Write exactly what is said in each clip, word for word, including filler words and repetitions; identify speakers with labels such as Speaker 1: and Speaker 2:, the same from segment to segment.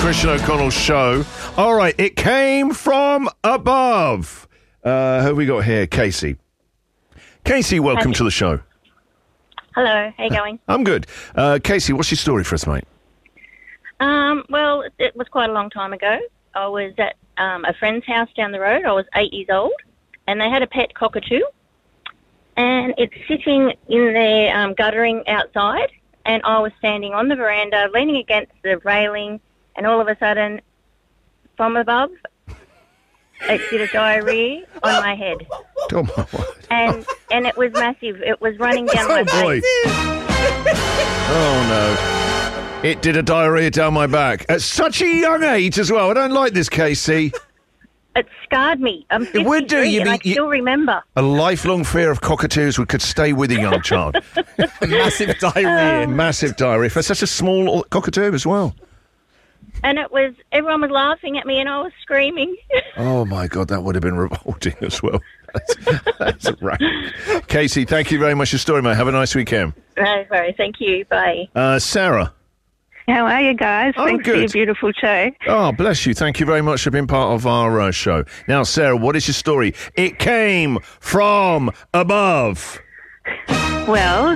Speaker 1: Christian O'Connell show. All right, it came from above. Uh, who have we got here? Casey. Casey, welcome
Speaker 2: Hi.
Speaker 1: to the show.
Speaker 2: Hello, how you going?
Speaker 1: I'm good. Uh, Casey, what's your story for us, mate?
Speaker 2: Um, well, it was quite a long time ago. I was at um, a friend's house down the road. I was eight years old, and they had a pet cockatoo, and it's sitting in their um, guttering outside, and I was standing on the veranda, leaning against the railing, and all of a sudden, from above, it did a diarrhea on my head.
Speaker 1: Oh, my word.
Speaker 2: And and it was massive. It was running down my
Speaker 1: Oh, boy.
Speaker 2: face.
Speaker 1: Oh, no. It did a diarrhea down my back. At such a young age as well. I don't like this, Casey.
Speaker 2: It scarred me. I'm
Speaker 1: It would do.
Speaker 2: fifty-three,
Speaker 1: You
Speaker 2: and
Speaker 1: mean-
Speaker 2: I still remember.
Speaker 1: A lifelong fear of cockatoos would could stay with a young child.
Speaker 3: Massive diarrhea.
Speaker 1: Massive diarrhea for such a small cockatoo as well.
Speaker 2: And it was, everyone was laughing at me and I was screaming.
Speaker 1: Oh, my God, that would have been revolting as well. That's, that's a wrap. Casey, thank you very much for your story, mate. Have a nice weekend.
Speaker 2: No worries. Thank you. Bye.
Speaker 1: Uh, Sarah.
Speaker 4: How are you guys?
Speaker 1: I'm
Speaker 4: Thanks for
Speaker 1: good.
Speaker 4: your beautiful show.
Speaker 1: Oh, bless you. Thank you very much for being part of our uh, show. Now, Sarah, what is your story? It came from above.
Speaker 4: Well,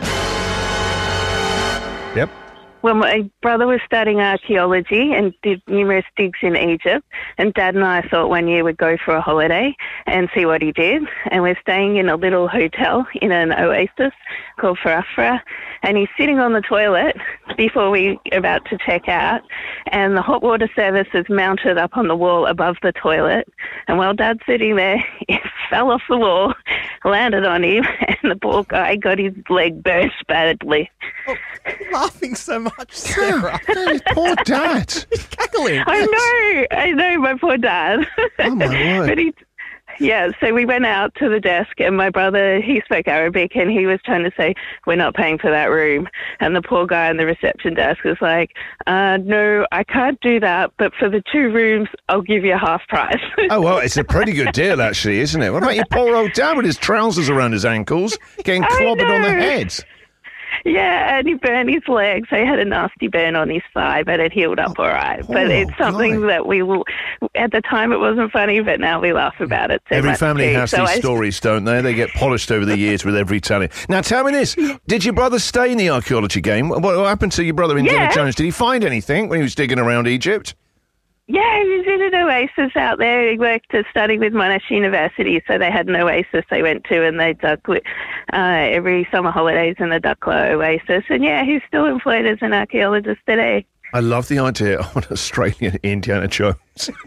Speaker 1: Yep.
Speaker 4: well, my brother was studying archaeology and did numerous digs in Egypt, and Dad and I thought one year we'd go for a holiday and see what he did. And we're staying in a little hotel in an oasis called Farafra, and he's sitting on the toilet before we are about to check out, and the hot water service is mounted up on the wall above the toilet. And while Dad's sitting there, it fell off the wall, landed on him, and the poor guy got his leg burst badly.
Speaker 3: Oh, laughing so much, Sarah.
Speaker 1: Poor dad.
Speaker 3: Cackling.
Speaker 4: I know, I know, my poor dad.
Speaker 1: Oh, my word.
Speaker 4: But he, yeah, so we went out to the desk, and my brother, he spoke Arabic, and he was trying to say, we're not paying for that room. And the poor guy on the reception desk was like, uh, no, I can't do that, but for the two rooms, I'll give you half price.
Speaker 1: Oh, well, it's a pretty good deal, actually, isn't it? What about your poor old dad with his trousers around his ankles, getting
Speaker 4: I
Speaker 1: clobbered on the
Speaker 4: know.
Speaker 1: head?
Speaker 4: Yeah, and he burned his leg, so he had a nasty burn on his thigh, but it healed up all right.
Speaker 1: poor
Speaker 4: But it's
Speaker 1: old
Speaker 4: something
Speaker 1: guy.
Speaker 4: that we will, at the time it wasn't funny, but now we laugh about it so
Speaker 1: Every
Speaker 4: much
Speaker 1: family
Speaker 4: too.
Speaker 1: has
Speaker 4: So
Speaker 1: these
Speaker 4: I-
Speaker 1: stories, don't they? They get polished over the years with every telling. Now, tell me this. Did your brother stay in the archaeology game? What, what happened to your brother, Indiana
Speaker 4: Yeah.
Speaker 1: Jones? Did he find anything when he was digging around Egypt?
Speaker 4: Yeah, he was in an oasis out there. He worked to study with Monash University, so they had an oasis they went to, and they duck uh, every summer holidays in the Duckla Oasis. And yeah, he's still employed as an archaeologist today.
Speaker 1: I love the idea of an Australian Indiana Jones.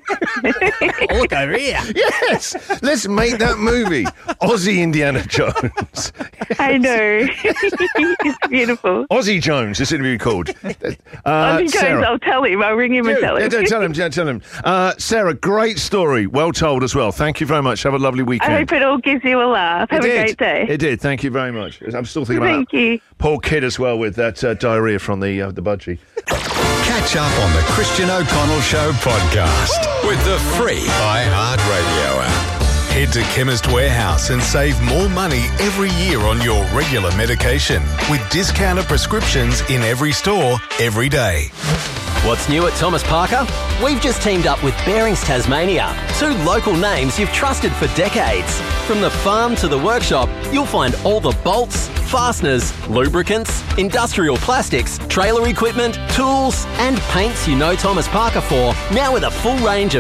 Speaker 3: Oh, look over here.
Speaker 1: Yes, let's make that movie, Aussie Indiana Jones.
Speaker 4: I know. It's beautiful.
Speaker 1: Aussie Jones, this interview called. Uh,
Speaker 4: Ozzy Jones,
Speaker 1: Sarah.
Speaker 4: I'll tell him. I'll ring him and
Speaker 1: Yeah,
Speaker 4: tell him.
Speaker 1: yeah, tell him, yeah, tell him. Uh, Sarah, great story. Well told as well. Thank you very much. Have a lovely weekend.
Speaker 4: I hope it all gives you a laugh. Have
Speaker 1: It
Speaker 4: a
Speaker 1: did.
Speaker 4: great day.
Speaker 1: It did. Thank you very much. I'm still thinking about
Speaker 4: Thank
Speaker 1: that
Speaker 4: you.
Speaker 1: poor kid as well with that uh, diarrhea from the uh, the budgie.
Speaker 5: Catch up on the Christian O'Connell Show podcast with the free iHeartRadio app. Head to Chemist Warehouse and save more money every year on your regular medication with discounted prescriptions in every store, every day.
Speaker 6: What's new at Thomas Parker? We've just teamed up with Bearings Tasmania, two local names you've trusted for decades. From the farm to the workshop, you'll find all the bolts, fasteners, lubricants, industrial plastics, trailer equipment, tools, and paints you know Thomas Parker for, now with a full range of